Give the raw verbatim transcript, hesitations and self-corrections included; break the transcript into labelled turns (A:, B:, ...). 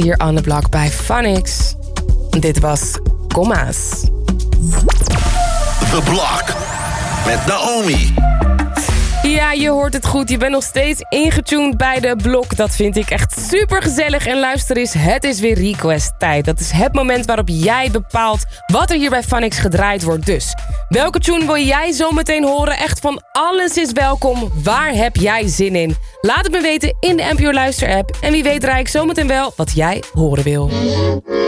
A: hier on the block bij Phonics. Dit was Comma's.
B: The Block met Naomi.
A: Ja, je hoort het goed. Je bent nog steeds ingetuned bij de blok. Dat vind ik echt super gezellig. En luister eens, het is weer request tijd. Dat is het moment waarop jij bepaalt wat er hier bij Phonics gedraaid wordt. Dus, welke tune wil jij zo meteen horen? Echt van alles is welkom. Waar heb jij zin in? Laat het me weten in de N P O Luister app. En wie weet draai ik zometeen wel wat jij horen wil.